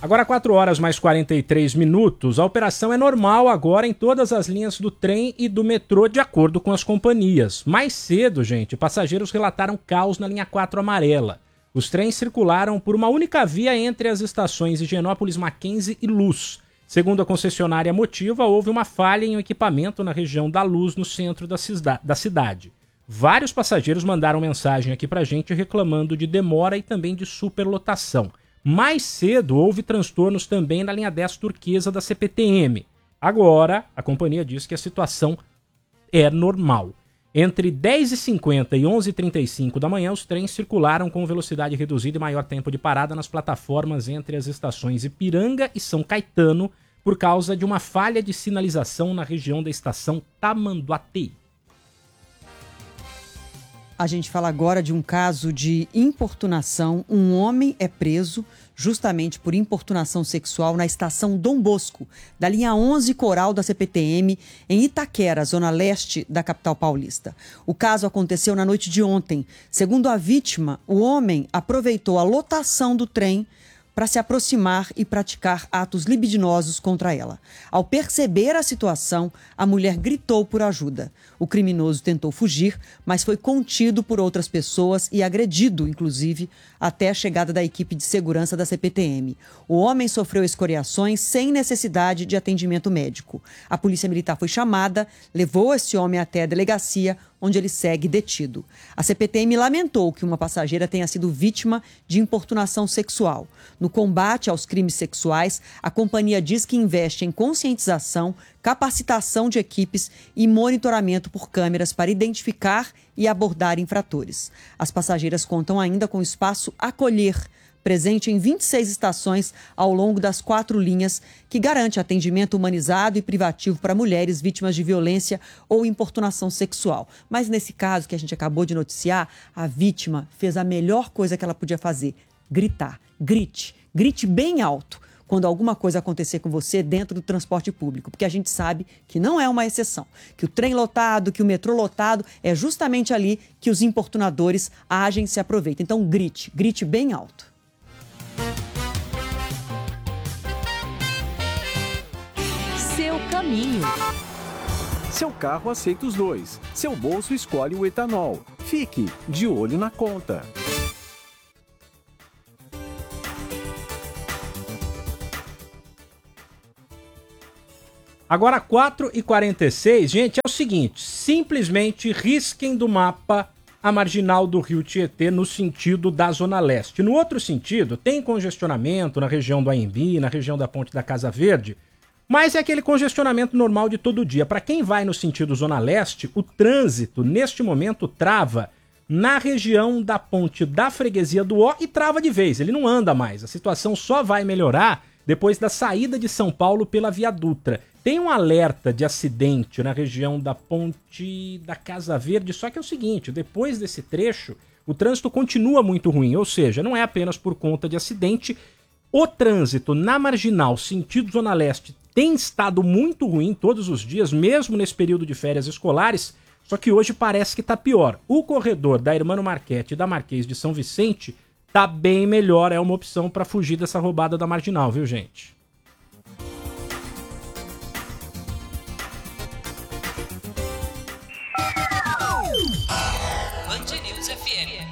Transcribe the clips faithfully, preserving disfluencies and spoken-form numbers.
Agora quatro horas mais quarenta e três minutos, a operação é normal agora em todas as linhas do trem e do metrô, de acordo com as companhias. Mais cedo, gente, passageiros relataram caos na linha quatro amarela. Os trens circularam por uma única via entre as estações Higienópolis, Mackenzie e Luz. Segundo a concessionária Motiva, houve uma falha em um equipamento na região da Luz, no centro da, cida- da cidade. Vários passageiros mandaram mensagem aqui pra gente reclamando de demora e também de superlotação. Mais cedo houve transtornos também na linha dez turquesa da C P T M. Agora, a companhia diz que a situação é normal. Entre dez e cinquenta e onze e trinta e cinco da manhã, os trens circularam com velocidade reduzida e maior tempo de parada nas plataformas entre as estações Ipiranga e São Caetano, por causa de uma falha de sinalização na região da estação Tamanduateí. A gente fala agora de um caso de importunação. Um homem é preso justamente por importunação sexual na estação Dom Bosco, da linha onze Coral da C P T M, em Itaquera, zona leste da capital paulista. O caso aconteceu na noite de ontem. Segundo a vítima, o homem aproveitou a lotação do trem para se aproximar e praticar atos libidinosos contra ela. Ao perceber a situação, a mulher gritou por ajuda. O criminoso tentou fugir, mas foi contido por outras pessoas e agredido, inclusive, até a chegada da equipe de segurança da C P T M. O homem sofreu escoriações sem necessidade de atendimento médico. A polícia militar foi chamada, levou esse homem até a delegacia, onde ele segue detido. A C P T M lamentou que uma passageira tenha sido vítima de importunação sexual. No combate aos crimes sexuais, a companhia diz que investe em conscientização, capacitação de equipes e monitoramento por câmeras para identificar e abordar infratores. As passageiras contam ainda com o espaço Acolher, presente em vinte e seis estações ao longo das quatro linhas, que garante atendimento humanizado e privativo para mulheres vítimas de violência ou importunação sexual. Mas nesse caso que a gente acabou de noticiar, a vítima fez a melhor coisa que ela podia fazer: gritar. Grite, grite bem alto quando alguma coisa acontecer com você dentro do transporte público, porque a gente sabe que não é uma exceção, que o trem lotado, que o metrô lotado, é justamente ali que os importunadores agem e se aproveitam. Então grite, grite bem alto. Seu caminho. Seu carro aceita os dois. Seu bolso escolhe o etanol. Fique de olho na conta. Agora quatro e quarenta e seis, gente, é o seguinte, simplesmente risquem do mapa a marginal do Rio Tietê no sentido da Zona Leste. No outro sentido, tem congestionamento na região do Anhembi, na região da Ponte da Casa Verde, mas é aquele congestionamento normal de todo dia. Para quem vai no sentido Zona Leste, o trânsito, neste momento, trava na região da Ponte da Freguesia do Ó e trava de vez, ele não anda mais. A situação só vai melhorar depois da saída de São Paulo pela Via Dutra. Tem um alerta de acidente na região da Ponte da Casa Verde, só que é o seguinte, depois desse trecho, o trânsito continua muito ruim, ou seja, não é apenas por conta de acidente. O trânsito na marginal, sentido Zona Leste, tem estado muito ruim todos os dias, mesmo nesse período de férias escolares, só que hoje parece que está pior. O corredor da Hermano Marchetti e da Marquês de São Vicente tá bem melhor, é uma opção para fugir dessa roubada da marginal, viu, gente? Band News F M.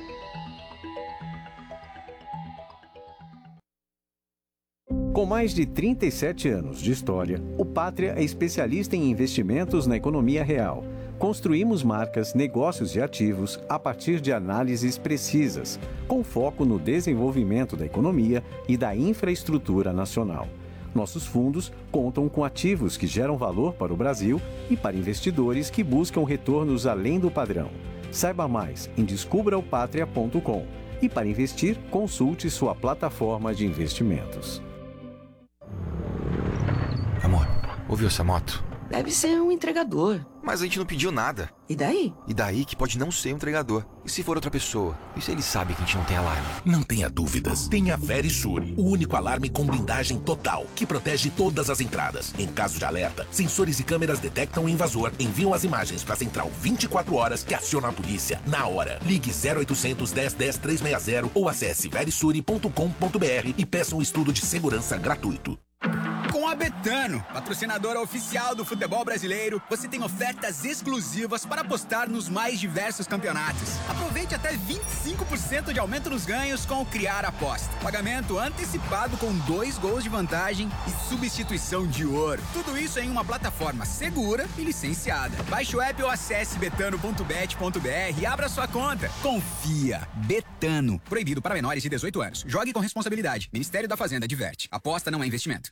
Com mais de trinta e sete anos de história, o Pátria é especialista em investimentos na economia real. Construímos marcas, negócios e ativos a partir de análises precisas, com foco no desenvolvimento da economia e da infraestrutura nacional. Nossos fundos contam com ativos que geram valor para o Brasil e para investidores que buscam retornos além do padrão. Saiba mais em descubra o patria ponto com e para investir, consulte sua plataforma de investimentos. Amor, ouviu essa moto? Deve ser um entregador. Mas a gente não pediu nada. E daí? E daí que pode não ser um entregador. E se for outra pessoa? E se ele sabe que a gente não tem alarme? Não tenha dúvidas. Tenha Verisur, o único alarme com blindagem total, que protege todas as entradas. Em caso de alerta, sensores e câmeras detectam o invasor, enviam as imagens para a central vinte e quatro horas que aciona a polícia na hora. Ligue zero oitocentos, dez, dez, trezentos e sessenta ou acesse verisure ponto com ponto br e peça um estudo de segurança gratuito. Com a Betano, patrocinadora oficial do futebol brasileiro, você tem ofertas exclusivas para apostar nos mais diversos campeonatos. Aproveite até vinte e cinco por cento de aumento nos ganhos com o Criar Aposta. Pagamento antecipado com dois gols de vantagem e substituição de ouro. Tudo isso em uma plataforma segura e licenciada. Baixe o app ou acesse betano ponto bet ponto br e abra sua conta. Confia. Betano. Proibido para menores de dezoito anos. Jogue com responsabilidade. Ministério da Fazenda adverte. Aposta não é investimento.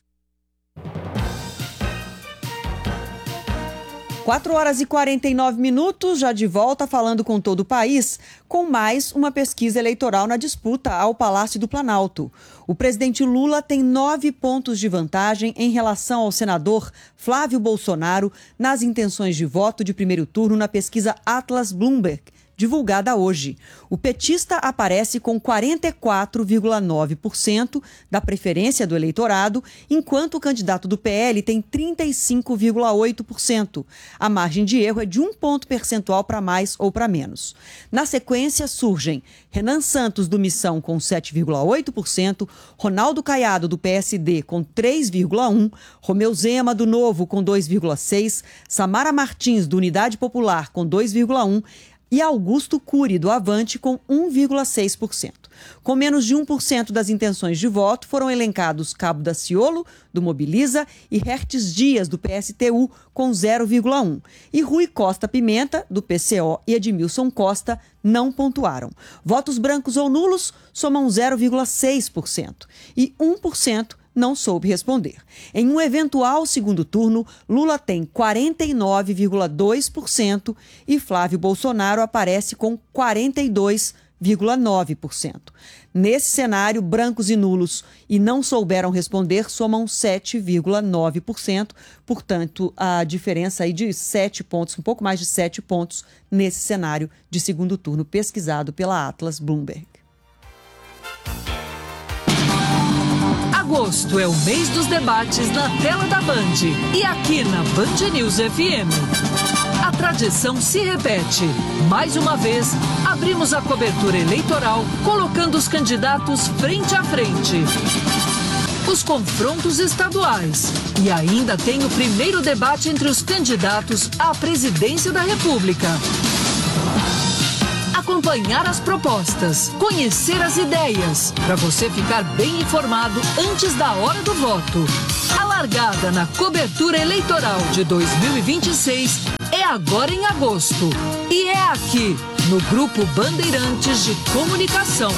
quatro horas e quarenta e nove minutos, já de volta falando com todo o país, com mais uma pesquisa eleitoral na disputa ao Palácio do Planalto. O presidente Lula tem nove pontos de vantagem em relação ao senador Flávio Bolsonaro nas intenções de voto de primeiro turno na pesquisa Atlas Bloomberg, divulgada hoje. O petista aparece com quarenta e quatro vírgula nove por cento da preferência do eleitorado, enquanto o candidato do P L tem trinta e cinco vírgula oito por cento. A margem de erro é de um ponto percentual para mais ou para menos. Na sequência, surgem Renan Santos, do Missão, com sete vírgula oito por cento, Ronaldo Caiado, do P S D, com três vírgula um por cento, Romeu Zema, do Novo, com dois vírgula seis por cento, Samara Martins, do Unidade Popular, com dois vírgula um por cento, e Augusto Cury, do Avante, com um vírgula seis por cento. Com menos de um por cento das intenções de voto, foram elencados Cabo Daciolo, do Mobiliza, e Hertes Dias, do P S T U, com zero vírgula um por cento. E Rui Costa Pimenta, do P C O, e Edmilson Costa não pontuaram. Votos brancos ou nulos somam zero vírgula seis por cento. E um por cento não soube responder. Em um eventual segundo turno, Lula tem quarenta e nove vírgula dois por cento e Flávio Bolsonaro aparece com quarenta e dois vírgula nove por cento. Nesse cenário, brancos e nulos e não souberam responder somam sete vírgula nove por cento, portanto, a diferença aí de sete pontos, um pouco mais de sete pontos nesse cenário de segundo turno pesquisado pela Atlas Bloomberg. Agosto é o mês dos debates na tela da Band e aqui na Band News F M. A tradição se repete. Mais uma vez, abrimos a cobertura eleitoral colocando os candidatos frente a frente. Os confrontos estaduais. E ainda tem o primeiro debate entre os candidatos à presidência da República. Acompanhar as propostas, conhecer as ideias, para você ficar bem informado antes da hora do voto. A largada na cobertura eleitoral de dois mil e vinte e seis é agora em agosto. E é aqui, no Grupo Bandeirantes de Comunicação.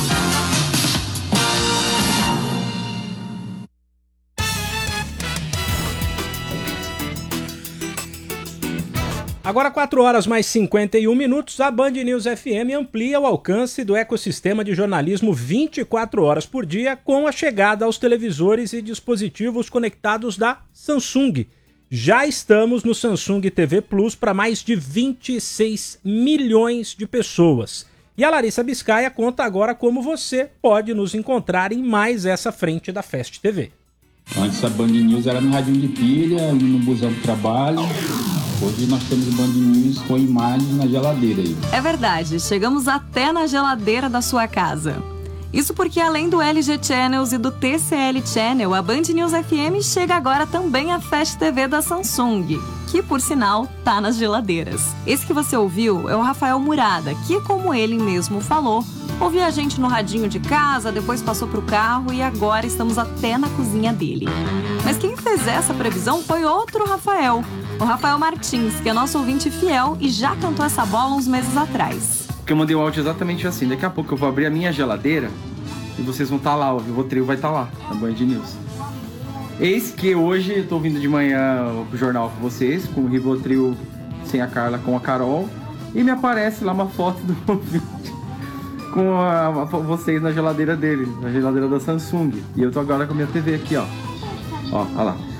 Agora, quatro horas mais cinquenta e um minutos, a Band News F M amplia o alcance do ecossistema de jornalismo vinte e quatro horas por dia com a chegada aos televisores e dispositivos conectados da Samsung. Já estamos no Samsung T V Plus para mais de vinte e seis milhões de pessoas. E a Larissa Biscaia conta agora como você pode nos encontrar em mais essa frente da Fast T V. Antes a Band News era no radinho de pilha, no busão do trabalho. Hoje nós temos Band News com imagens na geladeira aí. É verdade, chegamos até na geladeira da sua casa. Isso porque além do L G Channels e do T C L Channel, a Band News F M chega agora também a Fast T V da Samsung, que por sinal tá nas geladeiras. Esse que você ouviu é o Rafael Murada, que como ele mesmo falou, ouvia a gente no radinho de casa, depois passou pro carro e agora estamos até na cozinha dele. Mas quem fez essa previsão foi outro Rafael, o Rafael Martins, que é nosso ouvinte fiel e já cantou essa bola uns meses atrás. Porque eu mandei o áudio exatamente assim, daqui a pouco eu vou abrir a minha geladeira e vocês vão estar lá, o Rivotril vai estar lá, na Band News. Eis que hoje eu tô vindo de manhã pro jornal com vocês, com o Rivotril sem a Carla, com a Carol, e me aparece lá uma foto do ouvinte com a, a, vocês na geladeira dele, na geladeira da Samsung. E eu tô agora com a minha T V aqui, ó. Ó, olha lá.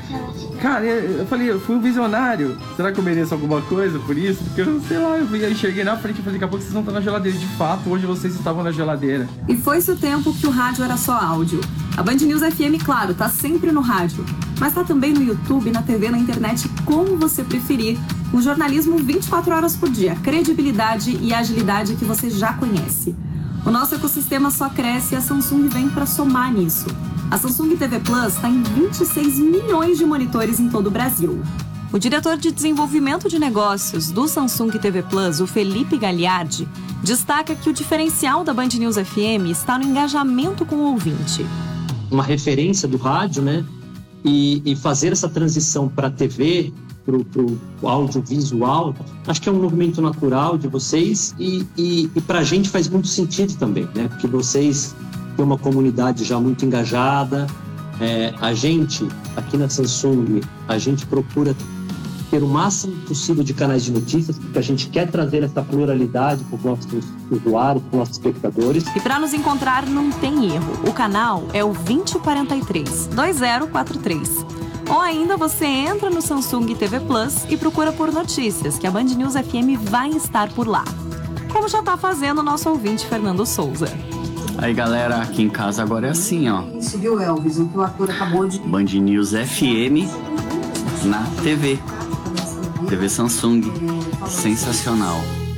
Cara, eu, eu falei, eu fui um visionário. Será que eu mereço alguma coisa por isso? Porque eu, sei lá, eu, eu enxerguei na frente e falei, daqui a pouco vocês vão estar na geladeira. De fato, hoje vocês estavam na geladeira. E foi-se o tempo que o rádio era só áudio. A Band News F M, claro, tá sempre no rádio. Mas tá também no YouTube, na T V, na internet, como você preferir. Um jornalismo vinte e quatro horas por dia. Credibilidade e agilidade que você já conhece. O nosso ecossistema só cresce e a Samsung vem para somar nisso. A Samsung T V Plus está em vinte e seis milhões de monitores em todo o Brasil. O diretor de desenvolvimento de negócios do Samsung T V Plus, o Felipe Gagliardi, destaca que o diferencial da Band News F M está no engajamento com o ouvinte. Uma referência do rádio, né? E, e fazer essa transição para a T V, para o audiovisual, acho que é um movimento natural de vocês e, e, e para a gente faz muito sentido também, né? Porque vocês têm uma comunidade já muito engajada. É, a gente, aqui na Samsung, a gente procura ter o máximo possível de canais de notícias, porque a gente quer trazer essa pluralidade para os nossos usuários, para os nossos espectadores. E para nos encontrar não tem erro. O canal é o vinte quarenta e três, dois zero quatro três. Ou ainda você entra no Samsung T V Plus e procura por notícias, que a Band News F M vai estar por lá. Como já está fazendo o nosso ouvinte Fernando Souza. Aí galera, aqui em casa agora é assim, ó. Isso, viu, Elvis? O que o ator acabou de... Band News F M na T V. T V Samsung. Sensacional.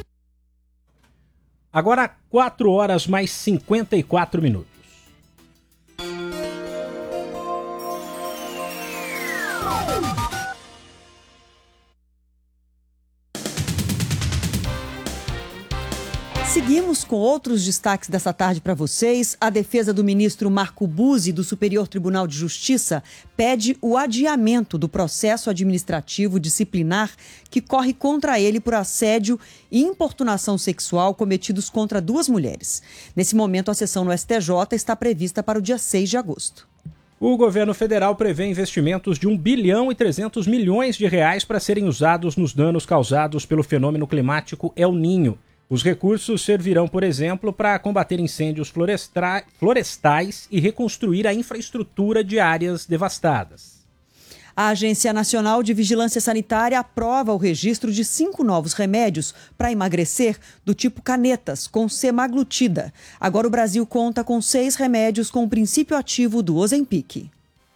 Agora quatro horas mais cinquenta e quatro minutos. Seguimos com outros destaques dessa tarde para vocês. A defesa do ministro Marco Buzzi, do Superior Tribunal de Justiça, pede o adiamento do processo administrativo disciplinar que corre contra ele por assédio e importunação sexual cometidos contra duas mulheres. Nesse momento, a sessão no S T J está prevista para o dia seis de agosto. O governo federal prevê investimentos de um bilhão e trezentos milhões de reais para serem usados nos danos causados pelo fenômeno climático El Niño. Os recursos servirão, por exemplo, para combater incêndios florestra... florestais e reconstruir a infraestrutura de áreas devastadas. A Agência Nacional de Vigilância Sanitária aprova o registro de cinco novos remédios para emagrecer do tipo canetas, com semaglutida. Agora o Brasil conta com seis remédios com o princípio ativo do Ozempic.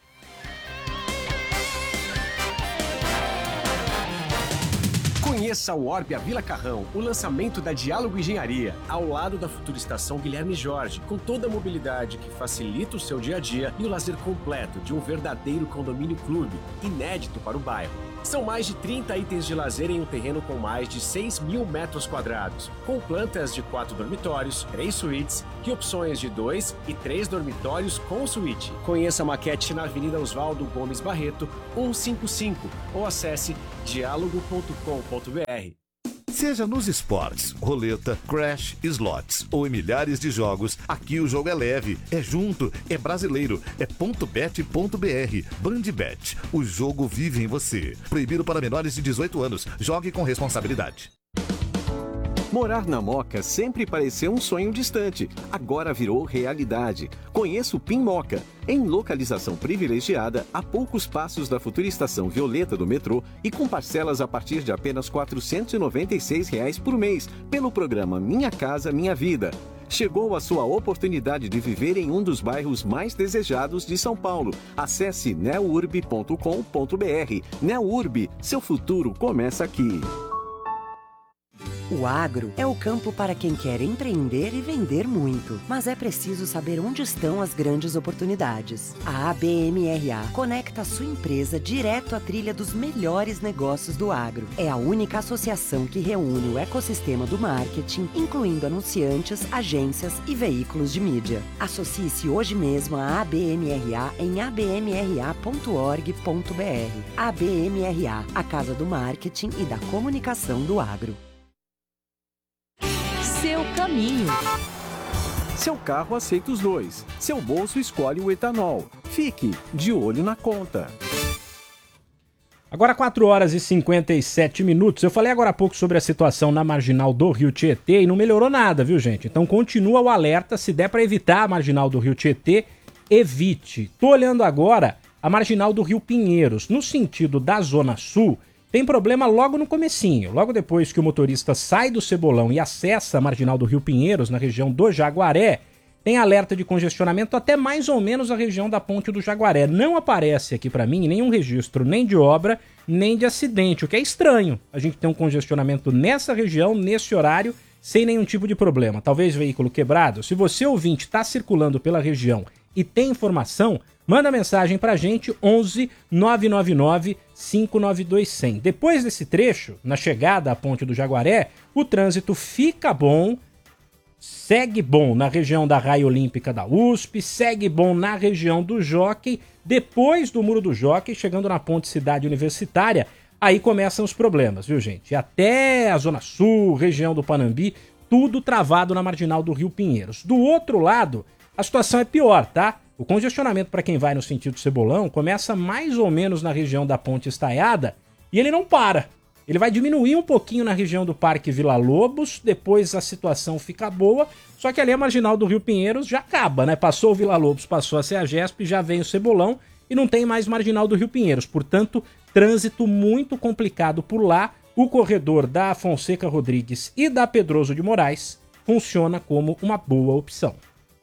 Conheça o Orbia Vila Carrão, o lançamento da Diálogo Engenharia, ao lado da futura estação Guilherme Jorge, com toda a mobilidade que facilita o seu dia a dia e o lazer completo de um verdadeiro condomínio clube, inédito para o bairro. São mais de trinta itens de lazer em um terreno com mais de seis mil metros quadrados, com plantas de quatro dormitórios, três suítes e opções de dois e três dormitórios com suíte. Conheça a maquete na Avenida Oswaldo Gomes Barreto, cento e cinquenta e cinco, ou acesse diálogo ponto com ponto br. Seja nos esportes, roleta, crash, slots ou em milhares de jogos, aqui o jogo é leve, é junto, é brasileiro, é ponto bet ponto br. Bandbet, o jogo vive em você. Proibido para menores de dezoito anos. Jogue com responsabilidade. Morar na Moca sempre pareceu um sonho distante. Agora virou realidade. Conheça o Pin Moca. Em localização privilegiada, a poucos passos da futura estação Violeta do metrô e com parcelas a partir de apenas quatrocentos e noventa e seis reais por mês, pelo programa Minha Casa Minha Vida. Chegou a sua oportunidade de viver em um dos bairros mais desejados de São Paulo. Acesse neurb ponto com ponto br. Neurb, seu futuro começa aqui. O agro é o campo para quem quer empreender e vender muito, mas é preciso saber onde estão as grandes oportunidades. A A B M R A conecta a sua empresa direto à trilha dos melhores negócios do agro. É a única associação que reúne o ecossistema do marketing, incluindo anunciantes, agências e veículos de mídia. Associe-se hoje mesmo à A B M R A em a b m r a ponto org ponto b r. A B M R A, a casa do marketing e da comunicação do agro. Seu caminho. Seu carro aceita os dois. Seu bolso escolhe o etanol. Fique de olho na conta. Agora quatro horas e cinquenta e sete minutos. Eu falei agora há pouco sobre a situação na marginal do Rio Tietê e não melhorou nada, viu, gente? Então continua o alerta. Se der para evitar a marginal do Rio Tietê, evite. Tô olhando agora a marginal do Rio Pinheiros, no sentido da Zona Sul, tem problema logo no comecinho, logo depois que o motorista sai do Cebolão e acessa a marginal do Rio Pinheiros, na região do Jaguaré, tem alerta de congestionamento até mais ou menos a região da Ponte do Jaguaré. Não aparece aqui para mim nenhum registro nem de obra, nem de acidente, o que é estranho. A gente tem um congestionamento nessa região, nesse horário, sem nenhum tipo de problema. Talvez veículo quebrado. Se você, ouvinte, está circulando pela região e tem informação, manda mensagem pra gente, onze nove nove nove cinco nove dois zero zero. Depois desse trecho, na chegada à Ponte do Jaguaré, o trânsito fica bom, segue bom na região da Raia Olímpica da U S P, segue bom na região do Jockey, depois do Muro do Jockey, chegando na Ponte Cidade Universitária, aí começam os problemas, viu, gente? Até a Zona Sul, região do Panambi, tudo travado na marginal do Rio Pinheiros. Do outro lado, a situação é pior, tá? O congestionamento para quem vai no sentido Cebolão começa mais ou menos na região da Ponte Estaiada e ele não para. Ele vai diminuir um pouquinho na região do Parque Vila Lobos, depois a situação fica boa, só que ali a marginal do Rio Pinheiros já acaba, né? Passou o Vila Lobos, passou a CEAGESP, já vem o Cebolão e não tem mais marginal do Rio Pinheiros. Portanto, trânsito muito complicado por lá. O corredor da Fonseca Rodrigues e da Pedroso de Moraes funciona como uma boa opção.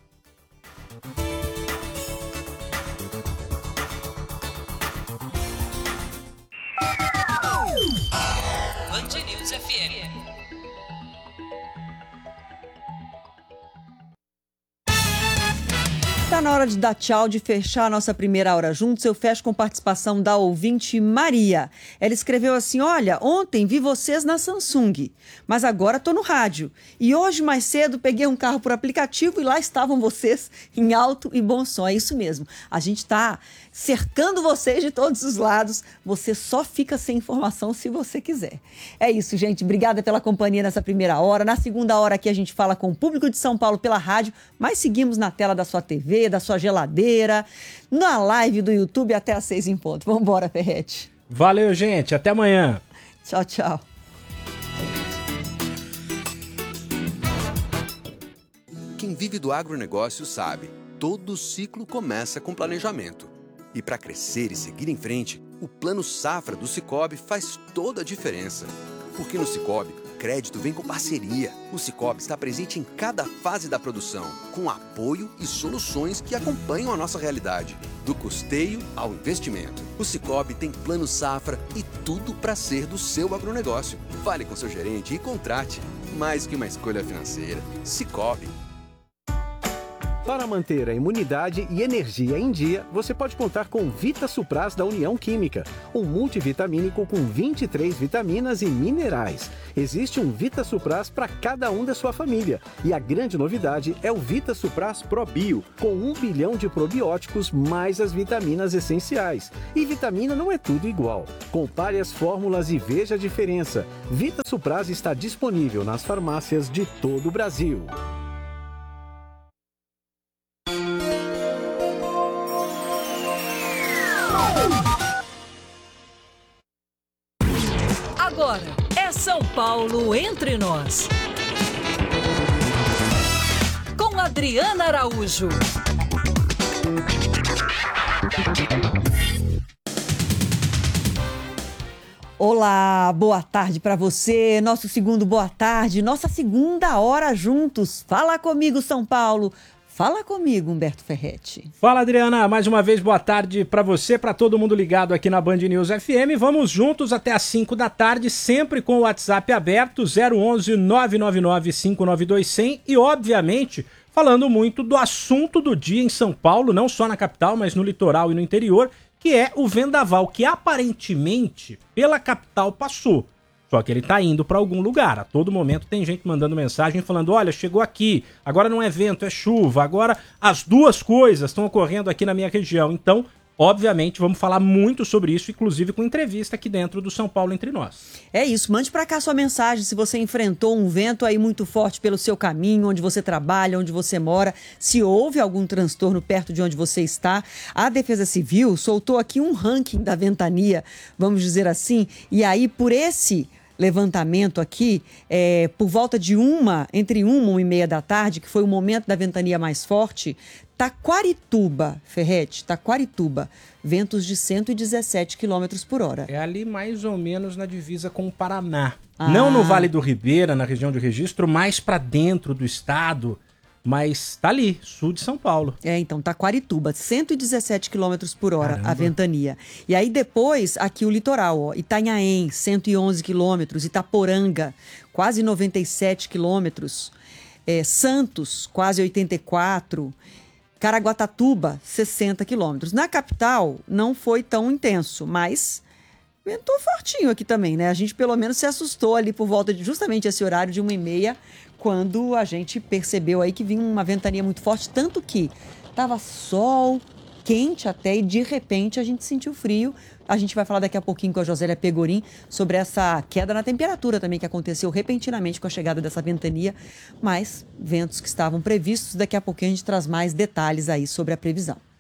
Está na hora de dar tchau, de fechar a nossa primeira hora juntos. Eu fecho com participação da ouvinte Maria. Ela escreveu assim: olha, ontem vi vocês na Samsung, mas agora estou no rádio. E hoje mais cedo peguei um carro por aplicativo e lá estavam vocês em alto e bom som. É isso mesmo. A gente está cercando vocês de todos os lados. Você só fica sem informação se você quiser. É isso, gente. Obrigada pela companhia nessa primeira hora. Na segunda hora aqui a gente fala com o público de São Paulo pela rádio, mas seguimos na tela da sua T V, da sua geladeira, na live do YouTube até às seis em ponto. Vamos embora, Ferretti. Valeu, gente. Até amanhã. Tchau, tchau. Quem vive do agronegócio sabe, todo ciclo começa com planejamento. E para crescer e seguir em frente, o Plano Safra do Sicoob faz toda a diferença. Porque no Sicoob, crédito vem com parceria. O Sicoob está presente em cada fase da produção, com apoio e soluções que acompanham a nossa realidade, do custeio ao investimento. O Sicoob tem Plano Safra e tudo para ser do seu agronegócio. Fale com seu gerente e contrate. Mais que uma escolha financeira. Sicoob. Para manter a imunidade e energia em dia, você pode contar com Vita Supras da União Química, um multivitamínico com vinte e três vitaminas e minerais. Existe um Vita Supras para cada um da sua família. E a grande novidade é o Vita Supras Pro Bio, com um bilhão de probióticos mais as vitaminas essenciais. E vitamina não é tudo igual. Compare as fórmulas e veja a diferença. Vita Supras está disponível nas farmácias de todo o Brasil. Agora é São Paulo Entre Nós. Com Adriana Araújo. Olá, boa tarde para você. Nosso segundo boa tarde, nossa segunda hora juntos. Fala comigo, São Paulo. Fala comigo, Humberto Ferretti. Fala, Adriana. Mais uma vez, boa tarde para você, para todo mundo ligado aqui na Band News F M. Vamos juntos até às cinco da tarde, sempre com o WhatsApp aberto, zero onze nove nove nove cinco nove dois zero zero. E, obviamente, falando muito do assunto do dia em São Paulo, não só na capital, mas no litoral e no interior, que é o vendaval, que aparentemente pela capital passou. Só que ele tá indo para algum lugar. A todo momento tem gente mandando mensagem falando: olha, chegou aqui, agora não é vento, é chuva, agora as duas coisas estão ocorrendo aqui na minha região. Então, obviamente, vamos falar muito sobre isso, inclusive com entrevista aqui dentro do São Paulo Entre Nós. É isso, mande para cá sua mensagem se você enfrentou um vento aí muito forte pelo seu caminho, onde você trabalha, onde você mora, se houve algum transtorno perto de onde você está. A Defesa Civil soltou aqui um ranking da ventania, vamos dizer assim, e aí por esse levantamento aqui, é, por volta de uma, entre uma e meia da tarde, que foi o momento da ventania mais forte, Taquarituba, Ferrete, Taquarituba, ventos de cento e dezessete quilômetros por hora. É ali mais ou menos na divisa com o Paraná. Ah. Não no Vale do Ribeira, na região de registro, mais para dentro do estado, mas tá ali, sul de São Paulo. É, então, Taquarituba, cento e dezessete quilômetros por hora, Caramba. a ventania. E aí depois, aqui o litoral, ó, Itanhaém, cento e onze quilômetros, Itaporanga, quase noventa e sete quilômetros, é, Santos, quase oitenta e quatro, Caraguatatuba, sessenta quilômetros. Na capital, não foi tão intenso, mas ventou fortinho aqui também, né? A gente pelo menos se assustou ali por volta de justamente esse horário de uma e meia, quando a gente percebeu aí que vinha uma ventania muito forte, tanto que tava sol, quente até, e de repente a gente sentiu frio. A gente vai falar daqui a pouquinho com a Josélia Pegorim sobre essa queda na temperatura também que aconteceu repentinamente com a chegada dessa ventania, mas ventos que estavam previstos. Daqui a pouquinho a gente traz mais detalhes aí sobre a previsão.